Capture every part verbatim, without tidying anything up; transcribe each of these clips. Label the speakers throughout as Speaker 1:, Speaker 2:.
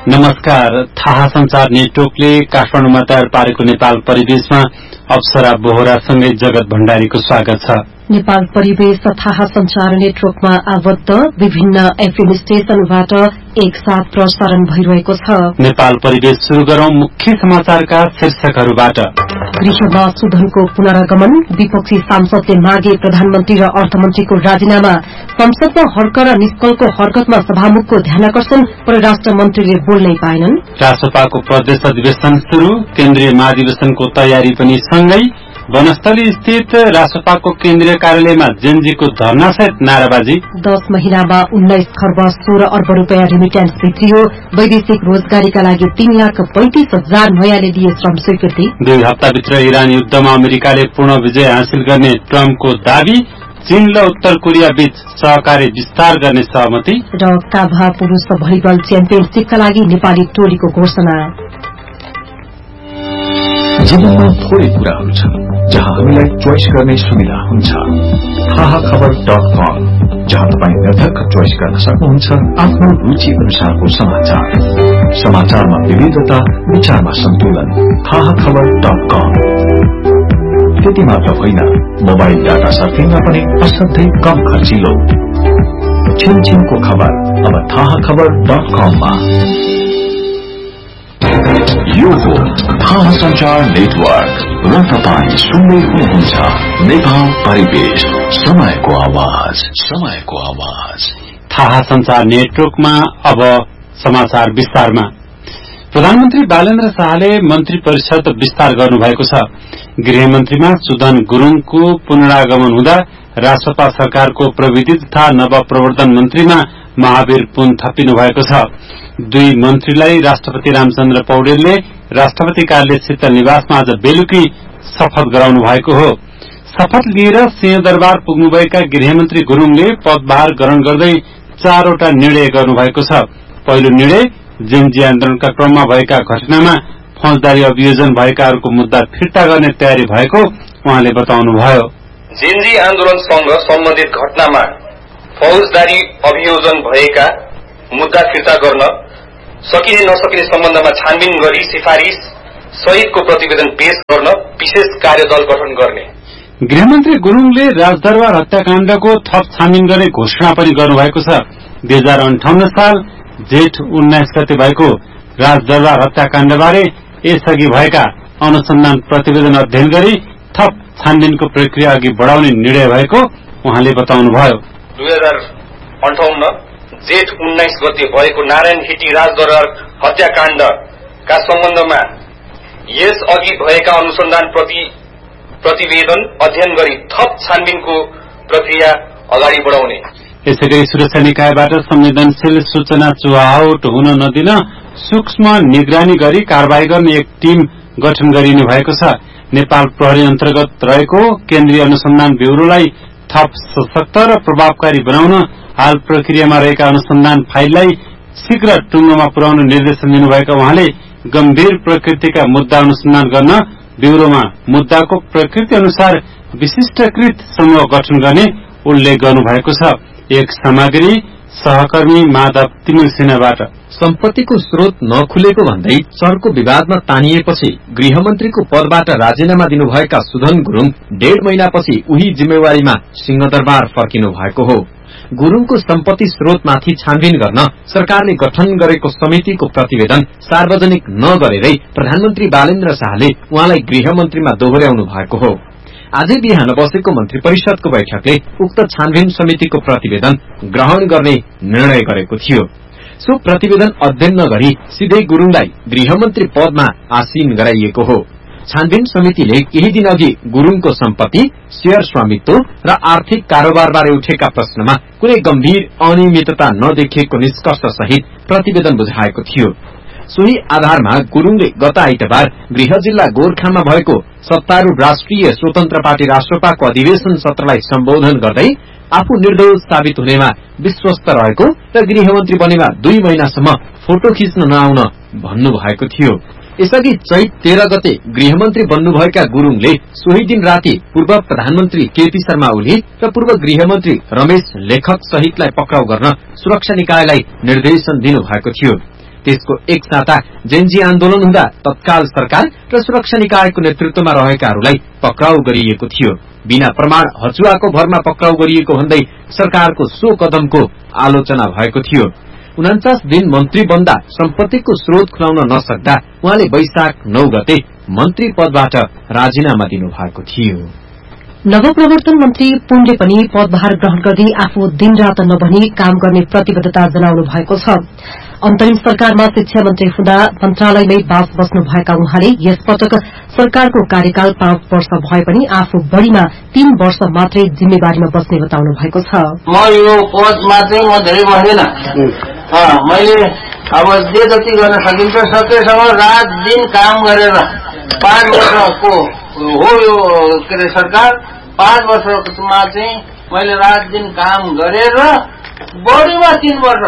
Speaker 1: नमस्कार। थाहा संचार नेटवर्कले काठमाडौँमा तयार पारेको नेपाल परिवेशमा अप्सरा बोहरासँगै जगत भण्डारीको स्वागत छ।
Speaker 2: नेपाल परिवेश थाहा संचार नेटवर्कमा आबद्ध विभिन्न एफएम स्टेशनबाट एक साथ प्रसारण भइरहेको छ।
Speaker 1: नेपाल परिवेश शुरू गरौं मुख्य समाचारका शीर्षकहरूबाट।
Speaker 2: गृहमा सुधनको पुनरागमन, विपक्षी सांसदले मागे प्रधानमन्त्री र अर्थमन्त्रीको राजीनामा, संसदमा हर्क र निष्कलको हरकतमा सभामुखको ध्यानाकर्षण, परराष्ट्र मन्त्रीले बोल्नै पाएनन्।
Speaker 1: रासपाको प्रदेश अधिवेशन शुरू, केन्द्रीय महाधिवेशनको तयारी पनि सँगै। वनस्थली स्थित रासपाको केन्द्रीय कार्यालयमा जेनजीको धरनासहित नाराबाजी।
Speaker 2: दश महिनामा उन्नाइस खर्ब सोह्र अर्ब रूपियाँ रिमिट्यान्स भित्रियो। वैदेशिक रोजगारीका लागि तीन लाख पैंतिस हजार नयाँले दिए श्रम स्वीकृति।
Speaker 1: दुई हप्ताभित्र इरान युद्धमा अमेरिकाले पूर्ण विजय हासिल गर्ने ट्रम्पको दावी। चीन र उत्तर कोरिया बीच सहकारी विस्तार गर्ने सहमति।
Speaker 2: र काभा पुरूष भलिबल च्याम्पियनशीपका लागि नेपाली टोलीको घोषणा।
Speaker 3: जीवनमा थोरै कुराहरू छन् जहाँ हामीलाई चोइस गर्ने सुविधा हुन्छ। थाहा खबर डट कम, जहाँ तपाईँ निर्धक्क चोइस गर्न सक्नुहुन्छ आफ्नो रुचि अनुसारको समाचार। समाचारमा विविधता, विचारमा सन्तुलन। थाहा खबर डट कम। त्यति मात्र होइन, मोबाइल डाटा सर्फिङमा पनि असाध्यै कम खर्चिलो। छिनछिनको खबर अब थाहा खबर डट कममा। यो हो थाहा संचार नेटवर्क र तपाईँ सुन्दै हुनुहुन्छ नेपाल परिवेश, समयको आवाज, समयको आवाज।
Speaker 1: थाहा संचार नेटवर्कमा अब समाचार विस्तारमा। प्रधानमन्त्री बालेन्द्र शाहले मन्त्री परिषद विस्तार गर्नुभएको छ। गृहमन्त्रीमा सुदन गुरूङको पुनरागमन हुँदा रासपा सरकारको प्रविधि तथा नवप्रवर्धन मन्त्रीमा महावीर पुन थपिनु भएको छ। दुई मन्त्रीलाई राष्ट्रपति रामचन्द्र पौडेलले राष्ट्रपति कार्यालय शीतल निवासमा आज बेलुकी शपथ गराउनु भएको हो। शपथ लिएर सिंहदरबार पुग्नुभएका गृहमन्त्री गुरूङले पदभार ग्रहण गर्दै चारवटा निर्णय गर्नुभएको छ। पहिलो निर्णय, जेनजी आन्दोलनका क्रममा भएका घटनामा फौजदारी अभियोजन भएकाहरूको मुद्दा फिर्ता गर्ने तयारी भएको उहाँले बताउनुभयो।
Speaker 4: जेनजी आन्दोलनसँग सम्बन्धित घटनामा फौजदारी अभियोजन भएका मुद्दा फिर्ता गर्न सकिने नसकिने सम्बन्धमा छानबिन गरी सिफारिश सहितको प्रतिवेदन पेश गर्न विशेष कार्यदल गठन गर्ने।
Speaker 1: गृहमन्त्री गुरूङले राजदरबार हत्याकाण्डको थप छानबिन गर्ने घोषणा पनि गर्नुभएको छ। दुई हजार अन्ठाउन्न साल जेठ उन्नाइस गते भएको राजदरबार हत्याकाण्डबारे यसअघि भएका अनुसन्धान प्रतिवेदन अध्ययन गरी थप छानबिनको प्रक्रिया अघि बढ़ाउने निर्णय भएको उहाँले बताउनुभयो।
Speaker 4: दुई हजार अन्ठाउन्न जेठ उन्नाइस गते भएको नारायण हिटी राजदरबार हत्याकाण्डका सम्बन्धमा यस अघि भएका अनुसन्धान प्रति प्रतिवेदन अध्ययन गरी थप छानबिनको प्रक्रिया अगाडि बढ़ाउने।
Speaker 1: यसैगरी सुरक्षा निकायबाट संवेदनशील सूचना चुहावट हुन नदिन सूक्ष्म निगरानी गरी कारवाही गर्ने एक टीम गठन गरिनु भएको छ। नेपाल प्रहरी अन्तर्गत रहेको केन्द्रीय अनुसन्धान ब्यूरोलाई थप सशक्त र प्रभावकारी बनाउन हाल प्रक्रियामा रहेका अनुसन्धान फाइललाई शीघ्र टुङ्गोमा पुर्याउन निर्देशन दिनुभएका उहाँले गम्भीर प्रकृतिका मुद्दा अनुसन्धान गर्न ब्यूरोमा मुद्दाको प्रकृति अनुसार विशिष्टकृत समूह गठन गर्ने उल्लेख गर्नुभएको छ। एक सामग्री सहकर्मी माधव तिमिल सिन्हाबाट।
Speaker 5: सम्पत्तिको स्रोत नखुलेको भन्दै चर्को विवादमा तानिएपछि गृहमन्त्रीको पदबाट राजीनामा दिनुभएका सुदन गुरूङ डेढ़ महिनापछि उही जिम्मेवारीमा सिंहदरबार फर्किनु भएको हो। गुरूङको सम्पत्ति स्रोतमाथि छानबिन गर्न सरकारले गठन गरेको समितिको प्रतिवेदन सार्वजनिक नगरेरै प्रधानमन्त्री बालेन्द्र शाहले उहाँलाई गृहमन्त्रीमा दोहोर्याउनु भएको हो। आजै बिहान बसेको मन्त्री परिषदको बैठकले उक्त छानबिन समितिको प्रतिवेदन ग्रहण गर्ने निर्णय गरेको थियो। सो प्रतिवेदन अध्ययन नगरी सिधै गुरूङलाई गृहमन्त्री पदमा आसीन गराइएको हो। छानबिन समितिले केही दिन अघि गुरूङको सम्पत्ति, शेयर स्वामित्व र आर्थिक कारोबारबारे उठेका प्रश्नमा कुनै गम्भीर अनियमितता नदेखिएको निष्कर्ष सहित प्रतिवेदन बुझाएको थियो। सोही आधारमा गुरूङले गत आइतबार गृह जिल्ला गोरखामा भएको सत्तारूढ़ राष्ट्रिय स्वतन्त्र पार्टी राष्ट्रपाको अधिवेशन सत्रलाई सम्बोधन गर्दै आफू निर्दोष साबित हुनेमा विश्वस्त रहेको र गृहमन्त्री बनेमा दुई महिनासम्म फोटो खिच्न नआउन भन्नुभएको थियो। यसअघि चैत तेह्र गते गृहमन्त्री बन्नुभएका गुरूङले सोही दिन राति पूर्व प्रधानमन्त्री केपी शर्मा ओली र पूर्व गृहमन्त्री रमेश लेखक सहितलाई पक्राउ गर्न सुरक्षा निकायलाई निर्देशन दिनुभएको थियो। त्यसको एक साता जेन्जी आन्दोलन हुँदा तत्काल सरकार र सुरक्षा निकायको नेतृत्वमा रहेकाहरूलाई पक्राउ गरिएको थियो। बिना प्रमाण हचुवाको भरमा पक्राउ गरिएको भन्दै सरकारको सो कदमको आलोचना भएको थियो। उनाचास दिन मन्त्री बन्दा सम्पत्तिको स्रोत खुलाउन नसक्दा उहाँले वैशाख नौ गते मन्त्री पदबाट राजीनामा दिनुभएको थियो।
Speaker 2: नवप्रवर्तन मन्त्री पुनले पनि पदभार ग्रहण गर्दै आफू दिनरात नभनी काम गर्ने प्रतिबद्धता जनाउनु भएको छ। अन्तरिम सरकारमा शिक्षा मन्त्री हुँदा मन्त्रालयमै बास बस्नु भएका उहाँले यसपटक सरकारको कार्यकाल पाँच वर्ष भए पनि आफू बढ़ीमा तीन वर्ष मात्रै जिम्मेवारीमा बस्ने बताउनु भएको छ।
Speaker 6: म यो पदमा चाहिँ म धेरै बस्दिन। मैले अब जे जति गर्न सकिन्छ सकेसम्म रात दिन काम गरेर पाँच वर्षको हो यो के अरे सरकार पाँच वर्षमा चाहिँ मैले रात दिन काम गरेर बढीमा तीन वर्ष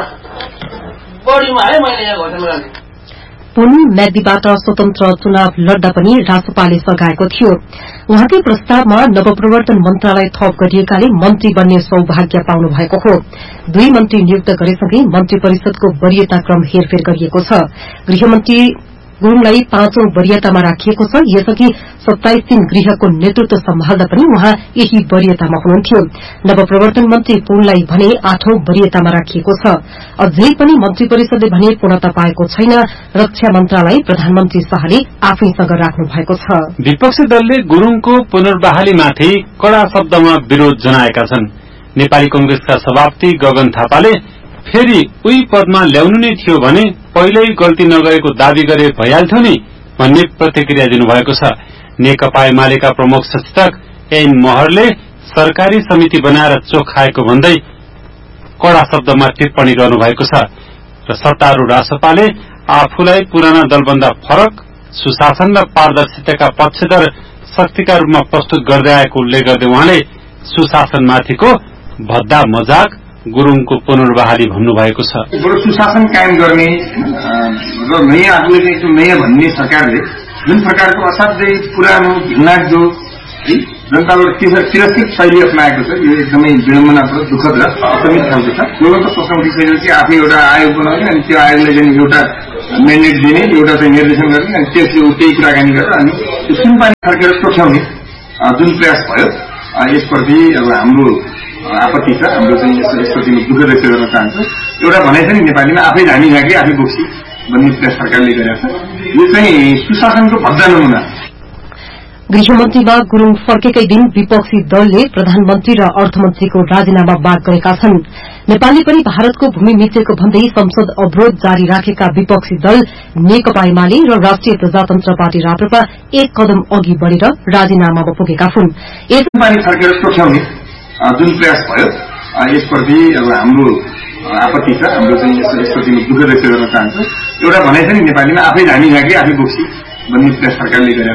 Speaker 6: बढीमा है मैले यहाँ घोषणा गरेँ।
Speaker 2: पुन म्याग्दीबाट स्वतन्त्र चुनाव लड्दा पनि रासपाले सघाएको थियो। उहाँकै प्रस्तावमा नवप्रवर्तन मन्त्रालय थप गरिएकाले मन्त्री बन्ने सौभाग्य पाउनु भएको हो। दुई मन्त्री नियुक्त गरेसँगै मन्त्री परिषदको वरियता क्रम हेरफेर गरिएको छ। गृहमन्त्री गुरूङलाई पाँचौं वरियतामा राखिएको छ। यसअघि सत्ताइस दिन गृहको नेतृत्व सम्हाल्दा पनि उहाँ यही वरियतामा हुनुहुन्थ्यो। नवप्रवर्तन मन्त्री पुनलाई भने आठौं वरियतामा राखिएको छ। अझै पनि मन्त्री परिषदले भने पूर्णता पाएको छैन। रक्षा मन्त्रालय प्रधानमन्त्री शाहले आफैसँग राख्नु भएको छ।
Speaker 1: विपक्षी दलले गुरूङको पुनर्बहालीमाथि कड़ा शब्दमा विरोध जनाएका छन्। नेपाली कंग्रेसका सभापति गगन थापाले फेरि उही पदमा ल्याउनु नै थियो भने पहिल्यै गल्ती नगरेको दावी गरे भइहाल्थ्यो नि भन्ने प्रतिक्रिया दिनुभएको छ। नेकपा एमालेका प्रमुख सचेतक एन महरले सरकारी समिति बनाएर चोख खाएको भन्दै कड़ा शब्दमा टिप्पणी गर्नुभएको छ र सत्तारूढ़ रासपाले आफूलाई पुराना दलभन्दा फरक सुशासन र पारदर्शिताका पक्षधर शक्तिका रूपमा प्रस्तुत गर्दै आएको उल्लेख गर्दै उहाँले सुशासनमाथिको भद्दा मजाक गुरूङको पुनर्बहाली भन्नुभएको छ।
Speaker 7: बडो सुशासन कायम गर्ने र नयाँ आफूले चाहिँ नयाँ भन्ने सरकारले जुन प्रकारको असाध्यै पुरानो घिनलाग्दो है जनताबाट तिरस्कृत शैली अपनाएको छ यो एकदमै विडम्बनाप्रद दुःखद र असमित खालको छ। यो त प्रश्न उठिसकेको कि आफै एउटा आयोग बनाउने अनि त्यो आयोगले चाहिँ एउटा म्यान्डेट दिने एउटा चाहिँ निर्देशन गर्ने अनि त्यसले त्यही कुराकानी गरेर अनि त्यो सुनपानी फर्केर सोच्याउने जुन प्रयास भयो यसप्रति अब हाम्रो आपत्ति छ। हाम्रो चाहिँ यसप्रति दुःख व्यक्त गर्न चाहन्छु। एउटा भनाइ छ नि नेपालीमा आफै धामी झाँकी आफै बोक्सी भन्ने प्रयास सरकारले गरेको छ। यो चाहिँ सुशासनको भद्दा नमुना।
Speaker 2: गृहमन्त्रीमा गुरूङ फर्केकै दिन विपक्षी दलले प्रधानमन्त्री र अर्थमन्त्रीको राजीनामा माग गरेका छन्। नेपालले पनि भारतको भूमि मिचेको भन्दै संसद अवरोध जारी राखेका विपक्षी दल नेकपा एमाले र राष्ट्रिय प्रजातन्त्र पार्टी राप्रपा एक कदम अघि बढ़ेर राजीनामामा पुगेका हुन्।
Speaker 7: पानी फर्केर सोच्याउने जुन प्रयास भयो यसप्रति अब हाम्रो आपत्ति छ। हाम्रो चाहिँ यसप्रति दुःख व्यक्त गर्न चाहन्छु। एउटा भनाइ छ नि नेपालीमा आफै धामी झाँकी आफै बोक्सी भन्ने प्रयास सरकारले गरेको छ।